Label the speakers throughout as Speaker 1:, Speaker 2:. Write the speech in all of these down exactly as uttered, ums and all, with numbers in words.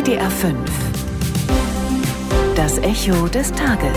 Speaker 1: W D R fünf. Das Echo des Tages.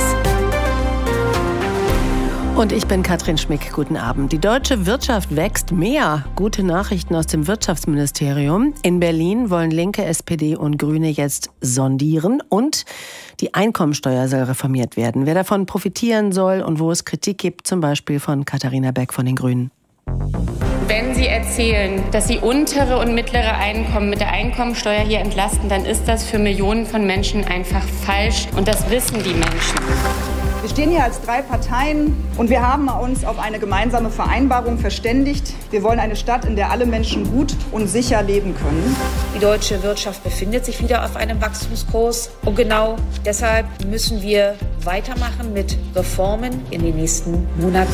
Speaker 2: Und ich bin Katrin Schmick. Guten Abend. Die deutsche Wirtschaft wächst mehr. Gute Nachrichten aus dem Wirtschaftsministerium. In Berlin wollen Linke, S P D und Grüne jetzt sondieren. Und die Einkommensteuer soll reformiert werden. Wer davon profitieren soll und wo es Kritik gibt, zum Beispiel von Katharina Beck von den Grünen.
Speaker 3: Wenn Sie erzählen, dass Sie untere und mittlere Einkommen mit der Einkommensteuer hier entlasten, dann ist das für Millionen von Menschen einfach falsch. Und das wissen die Menschen.
Speaker 4: Wir stehen hier als drei Parteien und wir haben uns auf eine gemeinsame Vereinbarung verständigt. Wir wollen eine Stadt, in der alle Menschen gut und sicher leben können.
Speaker 5: Die deutsche Wirtschaft befindet sich wieder auf einem Wachstumskurs. Und genau deshalb müssen wir weitermachen mit Reformen in den nächsten Monaten.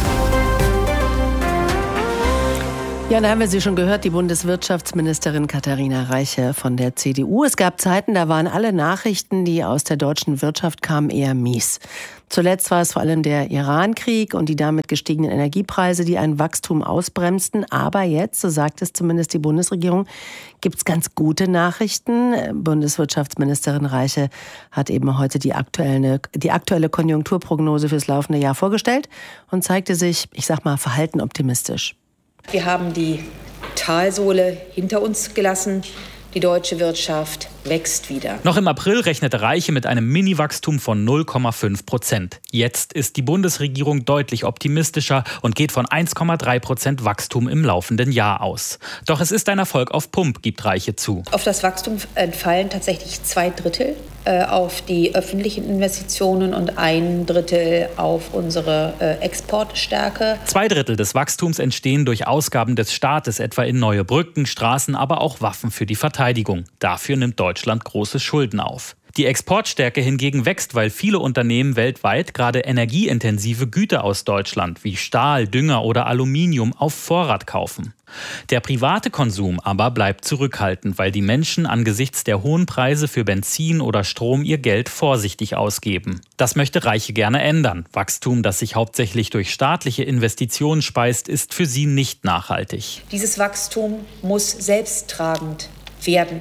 Speaker 2: Ja, da haben wir sie schon gehört, die Bundeswirtschaftsministerin Katharina Reiche von der C D U. Es gab Zeiten, da waren alle Nachrichten, die aus der deutschen Wirtschaft kamen, eher mies. Zuletzt war es vor allem der Iran-Krieg und die damit gestiegenen Energiepreise, die ein Wachstum ausbremsten. Aber jetzt, so sagt es zumindest die Bundesregierung, gibt es ganz gute Nachrichten. Bundeswirtschaftsministerin Reiche hat eben heute die aktuelle, die aktuelle Konjunkturprognose fürs laufende Jahr vorgestellt und zeigte sich, ich sag mal, verhalten optimistisch.
Speaker 5: Wir haben die Talsohle hinter uns gelassen. Die deutsche Wirtschaft wächst wieder.
Speaker 6: Noch im April rechnete Reiche mit einem Mini-Wachstum von null Komma fünf Prozent. Jetzt ist die Bundesregierung deutlich optimistischer und geht von eins Komma drei Prozent Wachstum im laufenden Jahr aus. Doch es ist ein Erfolg auf Pump, gibt Reiche zu.
Speaker 5: Auf das Wachstum entfallen tatsächlich zwei Drittel äh, auf die öffentlichen Investitionen und ein Drittel auf unsere äh, Exportstärke.
Speaker 6: Zwei Drittel des Wachstums entstehen durch Ausgaben des Staates, etwa in neue Brücken, Straßen, aber auch Waffen für die Verteidigung. Dafür nimmt Deutschland große Schulden auf. Die Exportstärke hingegen wächst, weil viele Unternehmen weltweit gerade energieintensive Güter aus Deutschland wie Stahl, Dünger oder Aluminium auf Vorrat kaufen. Der private Konsum aber bleibt zurückhaltend, weil die Menschen angesichts der hohen Preise für Benzin oder Strom ihr Geld vorsichtig ausgeben. Das möchte Reiche gerne ändern. Wachstum, das sich hauptsächlich durch staatliche Investitionen speist, ist für sie nicht nachhaltig.
Speaker 5: Dieses Wachstum muss selbsttragend werden.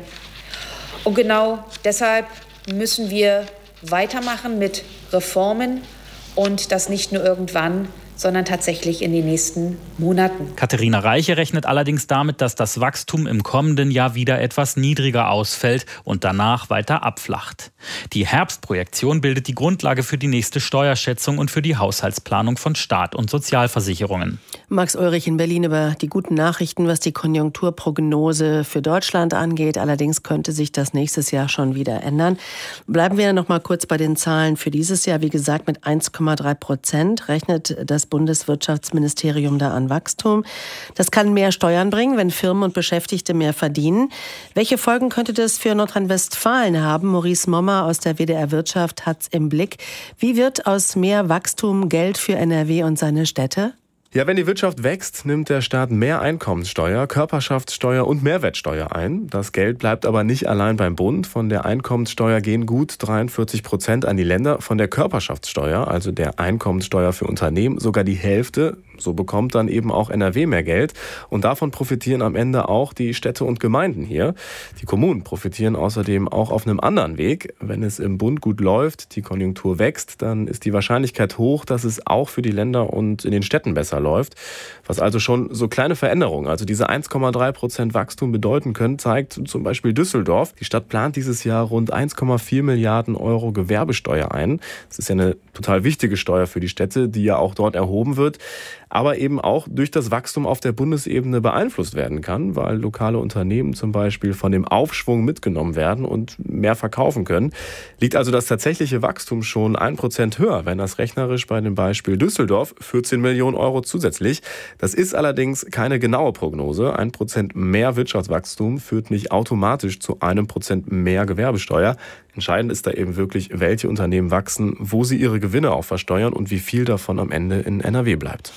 Speaker 5: Und genau deshalb müssen wir weitermachen mit Reformen und das nicht nur irgendwann, sondern tatsächlich in den nächsten Monaten.
Speaker 6: Katharina Reiche rechnet allerdings damit, dass das Wachstum im kommenden Jahr wieder etwas niedriger ausfällt und danach weiter abflacht. Die Herbstprojektion bildet die Grundlage für die nächste Steuerschätzung und für die Haushaltsplanung von Staat und Sozialversicherungen.
Speaker 2: Max Ulrich in Berlin über die guten Nachrichten, was die Konjunkturprognose für Deutschland angeht. Allerdings könnte sich das nächstes Jahr schon wieder ändern. Bleiben wir noch mal kurz bei den Zahlen für dieses Jahr. Wie gesagt, mit eins Komma drei Prozent rechnet das Bundeswirtschaftsministerium da an Wachstum. Das kann mehr Steuern bringen, wenn Firmen und Beschäftigte mehr verdienen. Welche Folgen könnte das für Nordrhein-Westfalen haben? Maurice Mommer aus der W D R Wirtschaft hat's im Blick. Wie wird aus mehr Wachstum Geld für N R W und seine Städte?
Speaker 7: Ja, wenn die Wirtschaft wächst, nimmt der Staat mehr Einkommenssteuer, Körperschaftssteuer und Mehrwertsteuer ein. Das Geld bleibt aber nicht allein beim Bund. Von der Einkommenssteuer gehen gut dreiundvierzig Prozent an die Länder. Von der Körperschaftssteuer, also der Einkommenssteuer für Unternehmen, sogar die Hälfte. So bekommt dann eben auch N R W mehr Geld. Und davon profitieren am Ende auch die Städte und Gemeinden hier. Die Kommunen profitieren außerdem auch auf einem anderen Weg. Wenn es im Bund gut läuft, die Konjunktur wächst, dann ist die Wahrscheinlichkeit hoch, dass es auch für die Länder und in den Städten besser läuft. Was also schon so kleine Veränderungen, also diese eins Komma drei Prozent Wachstum bedeuten können, zeigt zum Beispiel Düsseldorf. Die Stadt plant dieses Jahr rund eins Komma vier Milliarden Euro Gewerbesteuer ein. Das ist ja eine total wichtige Steuer für die Städte, die ja auch dort erhoben wird, aber eben auch durch das Wachstum auf der Bundesebene beeinflusst werden kann, weil lokale Unternehmen zum Beispiel von dem Aufschwung mitgenommen werden und mehr verkaufen können. Liegt also das tatsächliche Wachstum schon ein Prozent höher, wenn das rechnerisch bei dem Beispiel Düsseldorf vierzehn Millionen Euro zusätzlich. Das ist allerdings keine genaue Prognose. Ein Prozent mehr Wirtschaftswachstum führt nicht automatisch zu einem Prozent mehr Gewerbesteuer. Entscheidend ist da eben wirklich, welche Unternehmen wachsen, wo sie ihre Gewinne auch versteuern und wie viel davon am Ende in N R W bleibt.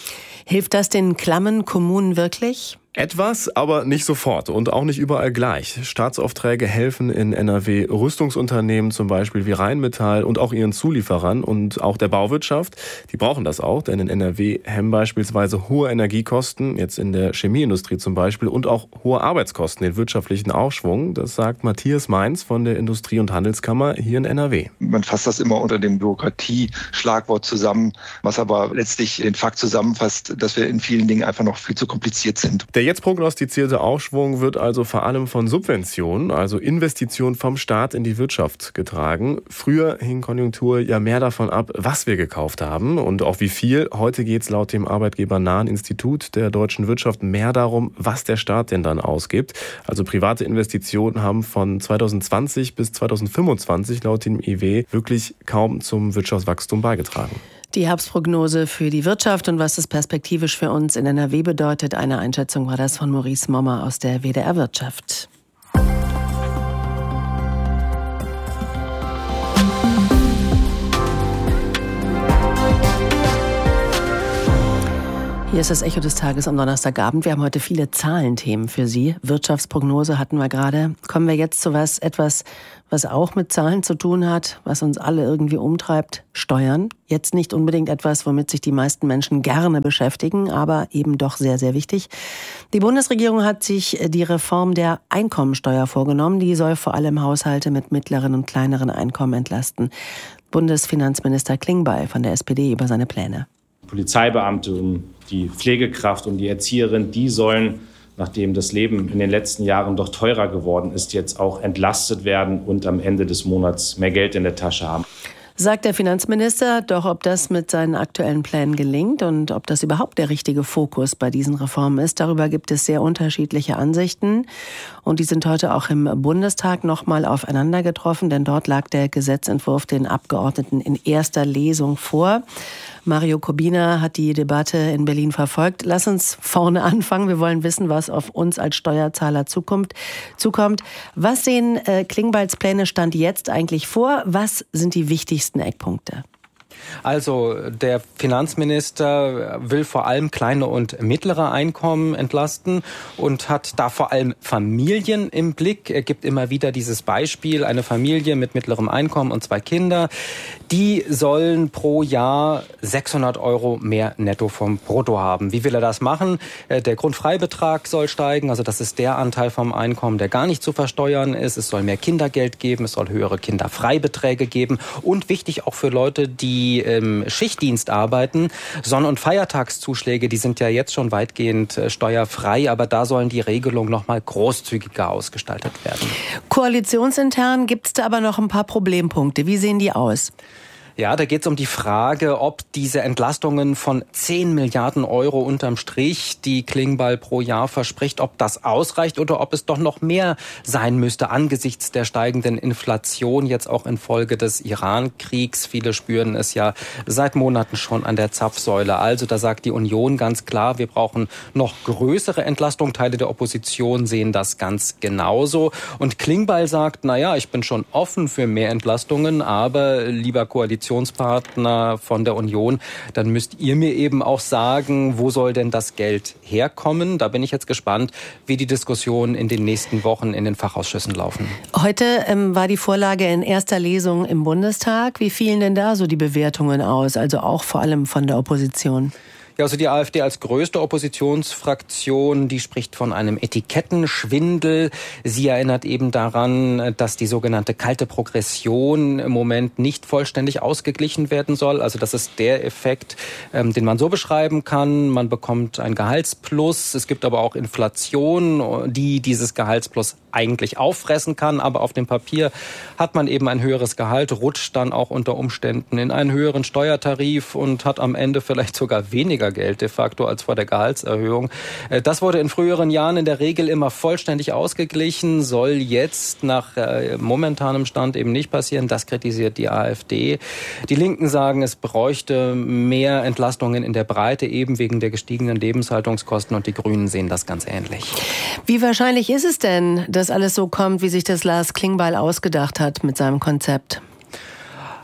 Speaker 2: Hilft das den klammen Kommunen wirklich?
Speaker 7: Etwas, aber nicht sofort und auch nicht überall gleich. Staatsaufträge helfen in N R W Rüstungsunternehmen, zum Beispiel wie Rheinmetall und auch ihren Zulieferern und auch der Bauwirtschaft. Die brauchen das auch, denn in N R W hemmen beispielsweise hohe Energiekosten, jetzt in der Chemieindustrie zum Beispiel, und auch hohe Arbeitskosten den wirtschaftlichen Aufschwung. Das sagt Matthias Mainz von der Industrie- und Handelskammer hier in N R W.
Speaker 1: Man fasst das immer unter dem Bürokratie-Schlagwort zusammen, was aber letztlich den Fakt zusammenfasst, dass wir in vielen Dingen einfach noch viel zu kompliziert sind.
Speaker 7: Der jetzt prognostizierte Aufschwung wird also vor allem von Subventionen, also Investitionen vom Staat in die Wirtschaft getragen. Früher hing Konjunktur ja mehr davon ab, was wir gekauft haben und auch wie viel. Heute geht es laut dem arbeitgebernahen Institut der deutschen Wirtschaft mehr darum, was der Staat denn dann ausgibt. Also private Investitionen haben von zweitausendzwanzig bis zweitausendfünfundzwanzig laut dem I W wirklich kaum zum Wirtschaftswachstum beigetragen.
Speaker 2: Die Herbstprognose für die Wirtschaft und was es perspektivisch für uns in N R W bedeutet. Eine Einschätzung war das von Maurice Mommer aus der W D R Wirtschaft. Hier ist das Echo des Tages am Donnerstagabend. Wir haben heute viele Zahlenthemen für Sie. Wirtschaftsprognose hatten wir gerade. Kommen wir jetzt zu was, etwas, was auch mit Zahlen zu tun hat, was uns alle irgendwie umtreibt. Steuern. Jetzt nicht unbedingt etwas, womit sich die meisten Menschen gerne beschäftigen, aber eben doch sehr, sehr wichtig. Die Bundesregierung hat sich die Reform der Einkommensteuer vorgenommen. Die soll vor allem Haushalte mit mittleren und kleineren Einkommen entlasten. Bundesfinanzminister Klingbeil von der S P D über seine Pläne.
Speaker 8: Polizeibeamte und die Pflegekraft und die Erzieherin, die sollen, nachdem das Leben in den letzten Jahren doch teurer geworden ist, jetzt auch entlastet werden und am Ende des Monats mehr Geld in der Tasche haben.
Speaker 2: Sagt der Finanzminister, doch ob das mit seinen aktuellen Plänen gelingt und ob das überhaupt der richtige Fokus bei diesen Reformen ist, darüber gibt es sehr unterschiedliche Ansichten. Und die sind heute auch im Bundestag nochmal aufeinander getroffen, denn dort lag der Gesetzentwurf den Abgeordneten in erster Lesung vor. Mario Kobina hat die Debatte in Berlin verfolgt. Lass uns vorne anfangen. Wir wollen wissen, was auf uns als Steuerzahler zukommt. zukommt. Was sehen äh, Klingbeils Pläne Stand jetzt eigentlich vor? Was sind die wichtigsten Eckpunkte?
Speaker 9: Also der Finanzminister will vor allem kleine und mittlere Einkommen entlasten und hat da vor allem Familien im Blick. Er gibt immer wieder dieses Beispiel, eine Familie mit mittlerem Einkommen und zwei Kinder, die sollen pro Jahr sechshundert Euro mehr netto vom Brutto haben. Wie will er das machen? Der Grundfreibetrag soll steigen, also das ist der Anteil vom Einkommen, der gar nicht zu versteuern ist. Es soll mehr Kindergeld geben, es soll höhere Kinderfreibeträge geben und wichtig auch für Leute, die im Schichtdienst arbeiten. Sonn- und Feiertagszuschläge, die sind ja jetzt schon weitgehend steuerfrei, aber da sollen die Regelungen noch mal großzügiger ausgestaltet werden.
Speaker 2: Koalitionsintern gibt es da aber noch ein paar Problempunkte. Wie sehen die aus?
Speaker 9: Ja, da geht es um die Frage, ob diese Entlastungen von zehn Milliarden Euro unterm Strich, die Klingbeil pro Jahr verspricht, ob das ausreicht oder ob es doch noch mehr sein müsste angesichts der steigenden Inflation, jetzt auch infolge des Iran-Kriegs. Viele spüren es ja seit Monaten schon an der Zapfsäule. Also da sagt die Union ganz klar, wir brauchen noch größere Entlastung. Teile der Opposition sehen das ganz genauso. Und Klingbeil sagt, naja, ich bin schon offen für mehr Entlastungen, aber lieber Koalition Koalitionspartner von der Union, dann müsst ihr mir eben auch sagen, wo soll denn das Geld herkommen? Da bin ich jetzt gespannt, wie die Diskussionen in den nächsten Wochen in den Fachausschüssen laufen.
Speaker 2: Heute ähm, war die Vorlage in erster Lesung im Bundestag. Wie fielen denn da so die Bewertungen aus, also auch vor allem von der Opposition?
Speaker 9: Ja, also die AfD als größte Oppositionsfraktion, die spricht von einem Etikettenschwindel. Sie erinnert eben daran, dass die sogenannte kalte Progression im Moment nicht vollständig ausgeglichen werden soll. Also das ist der Effekt, ähm, den man so beschreiben kann. Man bekommt ein Gehaltsplus. Es gibt aber auch Inflation, die dieses Gehaltsplus eigentlich auffressen kann. Aber auf dem Papier hat man eben ein höheres Gehalt, rutscht dann auch unter Umständen in einen höheren Steuertarif und hat am Ende vielleicht sogar weniger Geld de facto als vor der Gehaltserhöhung. Das wurde in früheren Jahren in der Regel immer vollständig ausgeglichen, soll jetzt nach äh, momentanem Stand eben nicht passieren. Das kritisiert die AfD. Die Linken sagen, es bräuchte mehr Entlastungen in der Breite, eben wegen der gestiegenen Lebenshaltungskosten, und die Grünen sehen das ganz ähnlich.
Speaker 2: Wie wahrscheinlich ist es denn, dass alles so kommt, wie sich das Lars Klingbeil ausgedacht hat mit seinem Konzept?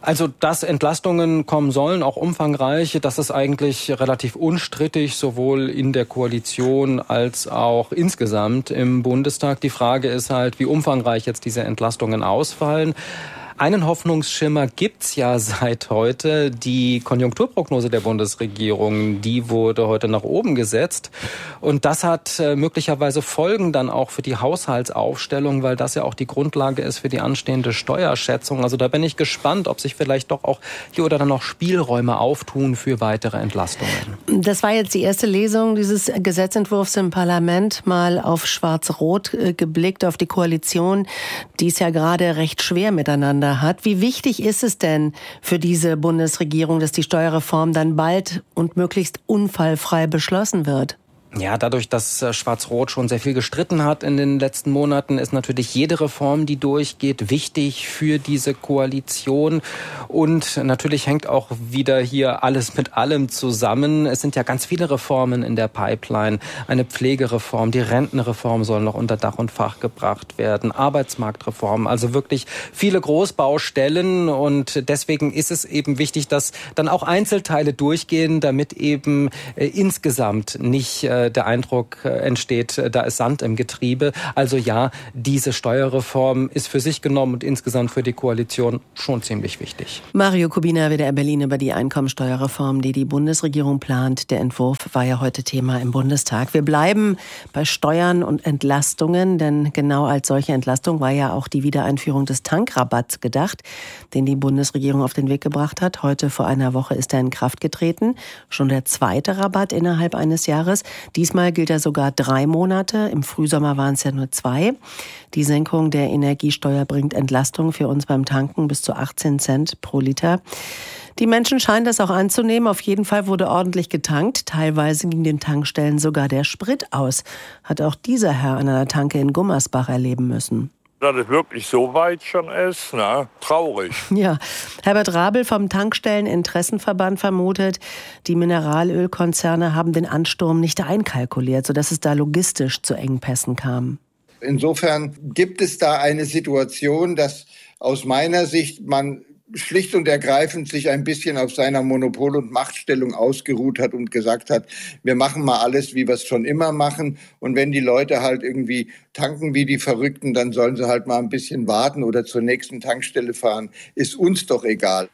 Speaker 9: Also, dass Entlastungen kommen sollen, auch umfangreiche, das ist eigentlich relativ unstrittig, sowohl in der Koalition als auch insgesamt im Bundestag. Die Frage ist halt, wie umfangreich jetzt diese Entlastungen ausfallen. Einen Hoffnungsschimmer gibt's ja seit heute. Die Konjunkturprognose der Bundesregierung, die wurde heute nach oben gesetzt. Und das hat äh, möglicherweise Folgen dann auch für die Haushaltsaufstellung, weil das ja auch die Grundlage ist für die anstehende Steuerschätzung. Also da bin ich gespannt, ob sich vielleicht doch auch hier oder da noch Spielräume auftun für weitere Entlastungen.
Speaker 2: Das war jetzt die erste Lesung dieses Gesetzentwurfs im Parlament. Mal auf Schwarz-Rot äh, geblickt, auf die Koalition, die es ja gerade recht schwer miteinander hat. Wie wichtig ist es denn für diese Bundesregierung, dass die Steuerreform dann bald und möglichst unfallfrei beschlossen wird?
Speaker 9: Ja, dadurch, dass Schwarz-Rot schon sehr viel gestritten hat in den letzten Monaten, ist natürlich jede Reform, die durchgeht, wichtig für diese Koalition. Und natürlich hängt auch wieder hier alles mit allem zusammen. Es sind ja ganz viele Reformen in der Pipeline. Eine Pflegereform, die Rentenreform soll noch unter Dach und Fach gebracht werden, Arbeitsmarktreform, also wirklich viele Großbaustellen. Und deswegen ist es eben wichtig, dass dann auch Einzelteile durchgehen, damit eben äh, insgesamt nicht äh, der Eindruck entsteht, da ist Sand im Getriebe. Also ja, diese Steuerreform ist für sich genommen und insgesamt für die Koalition schon ziemlich wichtig.
Speaker 2: Mario Kubina, W D R Berlin, über die Einkommensteuerreform, die die Bundesregierung plant. Der Entwurf war ja heute Thema im Bundestag. Wir bleiben bei Steuern und Entlastungen, denn genau als solche Entlastung war ja auch die Wiedereinführung des Tankrabatts gedacht, den die Bundesregierung auf den Weg gebracht hat. Heute vor einer Woche ist er in Kraft getreten. Schon der zweite Rabatt innerhalb eines Jahres. Diesmal gilt er sogar drei Monate. Im Frühsommer waren es ja nur zwei. Die Senkung der Energiesteuer bringt Entlastung für uns beim Tanken bis zu achtzehn Cent pro Liter. Die Menschen scheinen das auch anzunehmen. Auf jeden Fall wurde ordentlich getankt. Teilweise ging den Tankstellen sogar der Sprit aus. Hat auch dieser Herr an einer Tanke in Gummersbach erleben müssen.
Speaker 10: Dass es wirklich so weit schon ist, na, traurig.
Speaker 2: Ja, Herbert Rabel vom Tankstellen-Interessenverband vermutet, die Mineralölkonzerne haben den Ansturm nicht einkalkuliert, sodass es da logistisch zu Engpässen kam.
Speaker 11: Insofern gibt es da eine Situation, dass aus meiner Sicht man schlicht und ergreifend sich ein bisschen auf seiner Monopol- und Machtstellung ausgeruht hat und gesagt hat, wir machen mal alles, wie wir es schon immer machen. Und wenn die Leute halt irgendwie tanken wie die Verrückten, dann sollen sie halt mal ein bisschen warten oder zur nächsten Tankstelle fahren. Ist uns doch egal.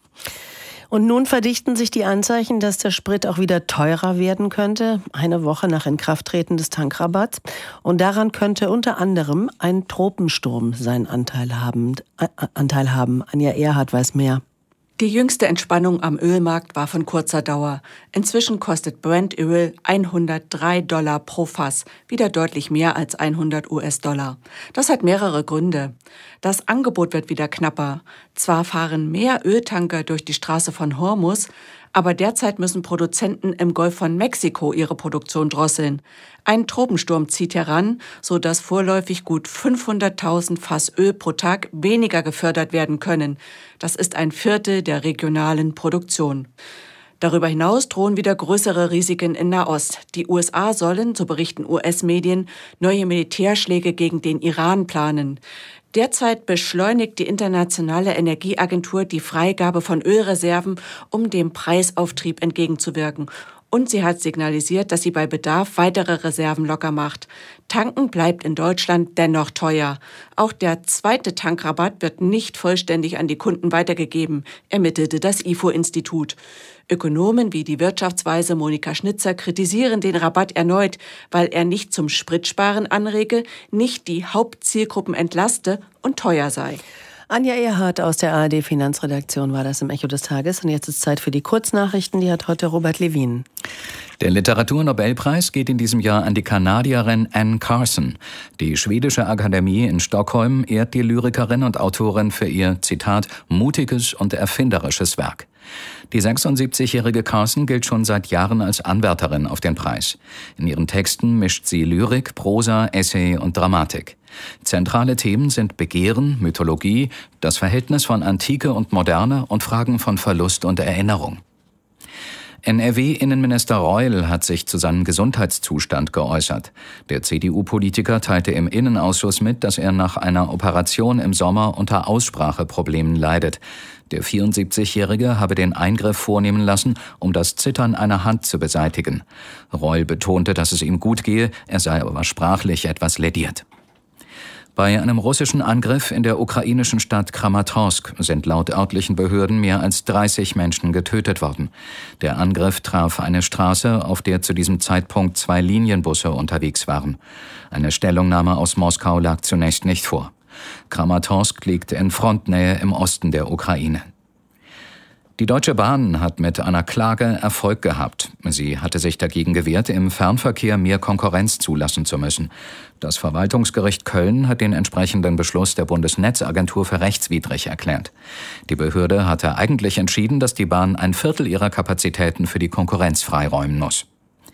Speaker 2: Und nun verdichten sich die Anzeichen, dass der Sprit auch wieder teurer werden könnte, eine Woche nach Inkrafttreten des Tankrabatts. Und daran könnte unter anderem ein Tropensturm seinen Anteil haben. Äh, Anteil haben. Anja Erhardt weiß mehr.
Speaker 12: Die jüngste Entspannung am Ölmarkt war von kurzer Dauer. Inzwischen kostet Brent-Öl hundertdrei Dollar pro Fass, wieder deutlich mehr als hundert US-Dollar. Das hat mehrere Gründe. Das Angebot wird wieder knapper. Zwar fahren mehr Öltanker durch die Straße von Hormuz, aber derzeit müssen Produzenten im Golf von Mexiko ihre Produktion drosseln. Ein Tropensturm zieht heran, sodass vorläufig gut fünfhunderttausend Fass Öl pro Tag weniger gefördert werden können. Das ist ein Viertel der regionalen Produktion. Darüber hinaus drohen wieder größere Risiken in Nahost. Die U S A sollen, so berichten U S-Medien, neue Militärschläge gegen den Iran planen. Derzeit beschleunigt die Internationale Energieagentur die Freigabe von Ölreserven, um dem Preisauftrieb entgegenzuwirken. Und sie hat signalisiert, dass sie bei Bedarf weitere Reserven locker macht. Tanken bleibt in Deutschland dennoch teuer. Auch der zweite Tankrabatt wird nicht vollständig an die Kunden weitergegeben, ermittelte das I F O-Institut. Ökonomen wie die Wirtschaftsweise Monika Schnitzer kritisieren den Rabatt erneut, weil er nicht zum Spritsparen anrege, nicht die Hauptzielgruppen entlaste und teuer sei.
Speaker 2: Anja Erhardt aus der A R D-Finanzredaktion war das im Echo des Tages. Und jetzt ist Zeit für die Kurznachrichten. Die hat heute Robert Levin.
Speaker 13: Der Literaturnobelpreis geht in diesem Jahr an die Kanadierin Anne Carson. Die schwedische Akademie in Stockholm ehrt die Lyrikerin und Autorin für ihr, Zitat, mutiges und erfinderisches Werk. Die sechsundsiebzigjährige Carson gilt schon seit Jahren als Anwärterin auf den Preis. In ihren Texten mischt sie Lyrik, Prosa, Essay und Dramatik. Zentrale Themen sind Begehren, Mythologie, das Verhältnis von Antike und Moderne und Fragen von Verlust und Erinnerung. N R W-Innenminister Reul hat sich zu seinem Gesundheitszustand geäußert. Der C D U-Politiker teilte im Innenausschuss mit, dass er nach einer Operation im Sommer unter Ausspracheproblemen leidet. Der vierundsiebzigjährige habe den Eingriff vornehmen lassen, um das Zittern einer Hand zu beseitigen. Reul betonte, dass es ihm gut gehe, er sei aber sprachlich etwas lädiert. Bei einem russischen Angriff in der ukrainischen Stadt Kramatorsk sind laut örtlichen Behörden mehr als dreißig Menschen getötet worden. Der Angriff traf eine Straße, auf der zu diesem Zeitpunkt zwei Linienbusse unterwegs waren. Eine Stellungnahme aus Moskau lag zunächst nicht vor. Kramatorsk liegt in Frontnähe im Osten der Ukraine. Die Deutsche Bahn hat mit einer Klage Erfolg gehabt. Sie hatte sich dagegen gewehrt, im Fernverkehr mehr Konkurrenz zulassen zu müssen. Das Verwaltungsgericht Köln hat den entsprechenden Beschluss der Bundesnetzagentur für rechtswidrig erklärt. Die Behörde hatte eigentlich entschieden, dass die Bahn ein Viertel ihrer Kapazitäten für die Konkurrenz freiräumen muss.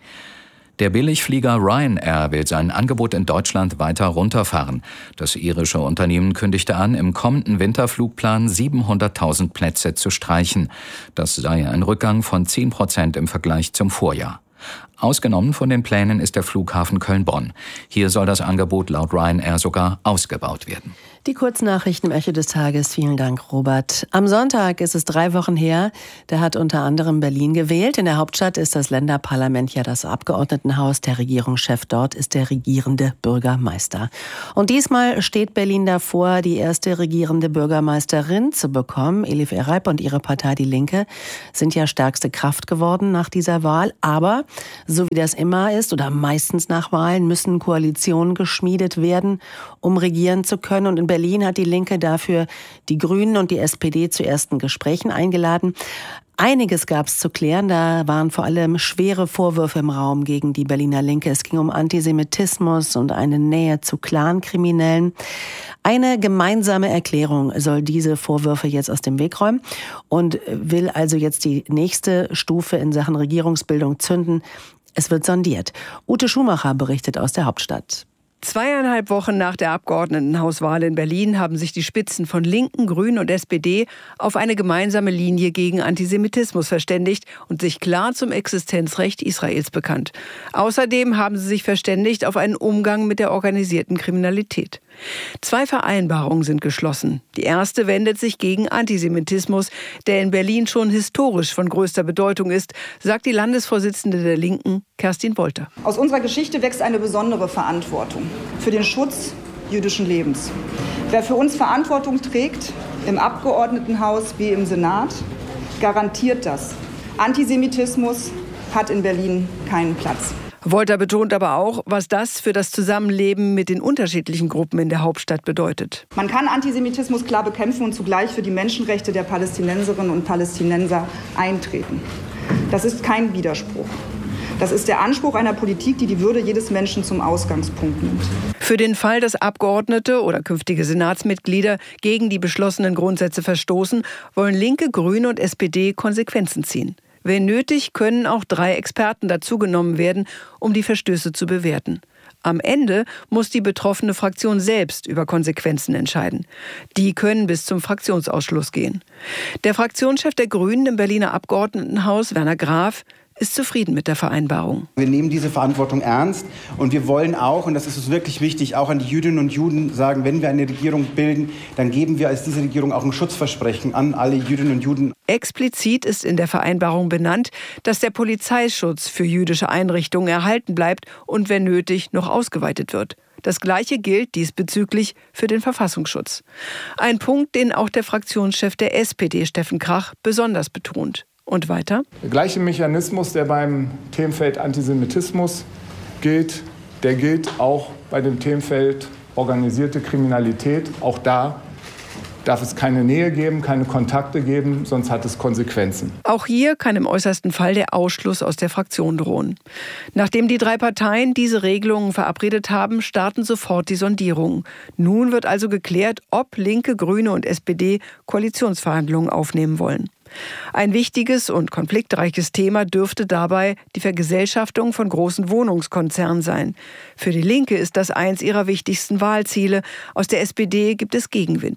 Speaker 13: Der Billigflieger Ryanair will sein Angebot in Deutschland weiter runterfahren. Das irische Unternehmen kündigte an, im kommenden Winterflugplan siebenhunderttausend Plätze zu streichen. Das sei ein Rückgang von zehn Prozent im Vergleich zum Vorjahr. Ausgenommen von den Plänen ist der Flughafen Köln-Bonn. Hier soll das Angebot laut Ryanair sogar ausgebaut werden.
Speaker 2: Die Kurznachrichten im Echo des Tages. Vielen Dank, Robert. Am Sonntag ist es drei Wochen her. Da hat unter anderem Berlin gewählt. In der Hauptstadt ist das Länderparlament ja das Abgeordnetenhaus. Der Regierungschef dort ist der regierende Bürgermeister. Und diesmal steht Berlin davor, die erste regierende Bürgermeisterin zu bekommen. Elif Eralp und ihre Partei Die Linke sind ja stärkste Kraft geworden nach dieser Wahl. Aber so wie das immer ist oder meistens nach Wahlen, müssen Koalitionen geschmiedet werden, um regieren zu können. Und in Berlin hat die Linke dafür die Grünen und die S P D zu ersten Gesprächen eingeladen. Einiges gab es zu klären. Da waren vor allem schwere Vorwürfe im Raum gegen die Berliner Linke. Es ging um Antisemitismus und eine Nähe zu Clankriminellen. Eine gemeinsame Erklärung soll diese Vorwürfe jetzt aus dem Weg räumen und will also jetzt die nächste Stufe in Sachen Regierungsbildung zünden. Es wird sondiert. Ute Schumacher berichtet aus der Hauptstadt.
Speaker 14: Zweieinhalb Wochen nach der Abgeordnetenhauswahl in Berlin haben sich die Spitzen von Linken, Grünen und S P D auf eine gemeinsame Linie gegen Antisemitismus verständigt und sich klar zum Existenzrecht Israels bekannt. Außerdem haben sie sich verständigt auf einen Umgang mit der organisierten Kriminalität. Zwei Vereinbarungen sind geschlossen. Die erste wendet sich gegen Antisemitismus, der in Berlin schon historisch von größter Bedeutung ist, sagt die Landesvorsitzende der Linken, Kerstin Wolter.
Speaker 4: Aus unserer Geschichte wächst eine besondere Verantwortung für den Schutz jüdischen Lebens. Wer für uns Verantwortung trägt, im Abgeordnetenhaus wie im Senat, garantiert das. Antisemitismus hat in Berlin keinen Platz.
Speaker 14: Wolter betont aber auch, was das für das Zusammenleben mit den unterschiedlichen Gruppen in der Hauptstadt bedeutet.
Speaker 4: Man kann Antisemitismus klar bekämpfen und zugleich für die Menschenrechte der Palästinenserinnen und Palästinenser eintreten. Das ist kein Widerspruch. Das ist der Anspruch einer Politik, die die Würde jedes Menschen zum Ausgangspunkt nimmt.
Speaker 14: Für den Fall, dass Abgeordnete oder künftige Senatsmitglieder gegen die beschlossenen Grundsätze verstoßen, wollen Linke, Grüne und S P D Konsequenzen ziehen. Wenn nötig, können auch drei Experten dazugenommen werden, um die Verstöße zu bewerten. Am Ende muss die betroffene Fraktion selbst über Konsequenzen entscheiden. Die können bis zum Fraktionsausschluss gehen. Der Fraktionschef der Grünen im Berliner Abgeordnetenhaus, Werner Graf, ist zufrieden mit der Vereinbarung.
Speaker 15: Wir nehmen diese Verantwortung ernst und wir wollen auch, und das ist uns wirklich wichtig, auch an die Jüdinnen und Juden sagen, wenn wir eine Regierung bilden, dann geben wir als diese Regierung auch ein Schutzversprechen an alle Jüdinnen und Juden.
Speaker 14: Explizit ist in der Vereinbarung benannt, dass der Polizeischutz für jüdische Einrichtungen erhalten bleibt und wenn nötig noch ausgeweitet wird. Das Gleiche gilt diesbezüglich für den Verfassungsschutz. Ein Punkt, den auch der Fraktionschef der S P D, Steffen Krach, besonders betont. Und weiter?
Speaker 16: Der gleiche Mechanismus, der beim Themenfeld Antisemitismus gilt, der gilt auch bei dem Themenfeld organisierte Kriminalität. Auch da darf es keine Nähe geben, keine Kontakte geben, sonst hat es Konsequenzen.
Speaker 14: Auch hier kann im äußersten Fall der Ausschluss aus der Fraktion drohen. Nachdem die drei Parteien diese Regelungen verabredet haben, starten sofort die Sondierungen. Nun wird also geklärt, ob Linke, Grüne und S P D Koalitionsverhandlungen aufnehmen wollen. Ein wichtiges und konfliktreiches Thema dürfte dabei die Vergesellschaftung von großen Wohnungskonzernen sein. Für die Linke ist das eins ihrer wichtigsten Wahlziele. Aus der S P D gibt es Gegenwind.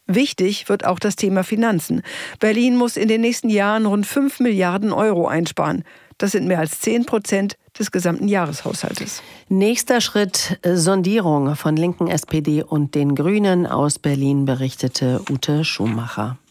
Speaker 14: Wichtig wird auch das Thema Finanzen. Berlin muss in den nächsten Jahren rund fünf Milliarden Euro einsparen. Das sind mehr als zehn Prozent des gesamten Jahreshaushaltes.
Speaker 2: Nächster Schritt, Sondierung von Linken, S P D und den Grünen. Aus Berlin berichtete Ute Schumacher.